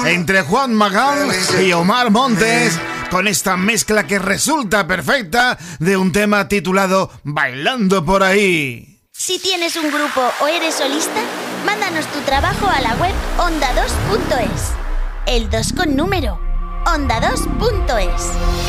entre Juan Magán y Omar Montes, con esta mezcla que resulta perfecta de un tema titulado Bailando por ahí. Si tienes un grupo o eres solista, mándanos tu trabajo a la web onda2.es. El 2 con número, onda2.es.